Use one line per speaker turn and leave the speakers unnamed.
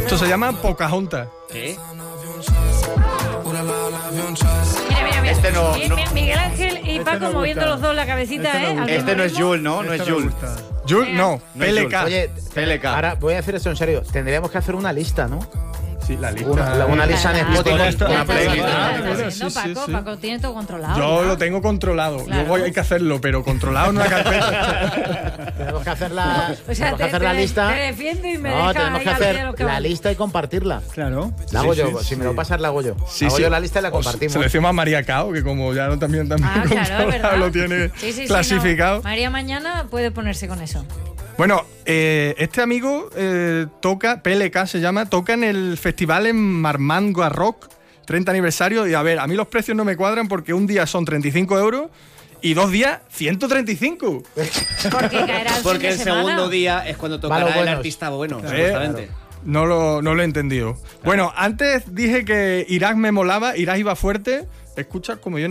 Esto se llama Pocahontas.
¿Qué?
Mira.
Este no-
Miguel Ángel y Paco
me
moviendo
gusta.
los dos la cabecita,
Este me gusta.
al
Este no es
ritmo.
Jules, ¿no? No es
Esto me
Jules.
gusta.
Jules, no,
No es
PLK.
Oye,
PLK.
ahora voy a hacer esto en serio. Tendríamos que hacer una lista, ¿no?
Sí, la lista.
Una lista en Spotify.
Una lista.
Ya
Una playlist.
está
Ah, bueno,
haciendo,
sí, sí,
Paco,
sí.
Paco tiene todo controlado.
Yo
ya.
lo tengo controlado.
Claro.
Luego hay que hacerlo, pero controlado en una carpeta.
Tenemos que hacer la,
O sea,
tenemos que hacer la lista.
Te defiendo y me
No,
dejas
tenemos
ahí
que
al pie de
hacer
los que
la
van.
lista y compartirla.
Claro.
La hago
Sí,
yo.
sí,
Si me
sí.
lo pasas, la hago yo.
Sí,
hago
sí.
yo la lista y la
O
compartimos.
Se lo decimos a María Cao, que como ya lo también
Ah, claro, es verdad.
lo tiene
Sí,
clasificado.
no. María mañana puede ponerse con eso.
Bueno, este amigo toca, PLK se llama, toca en el festival en Marmande Rock, 30 aniversario. Y a ver, a mí los precios no me cuadran porque un día son 35 euros y 2 días 135.
Porque caerá el
Porque
fin
el
de semana.
segundo día es cuando tocará
los
el
buenos.
artista bueno, supuestamente.
No lo he entendido. Bueno, antes dije que Irak me molaba, Irak iba fuerte. Escucha como yo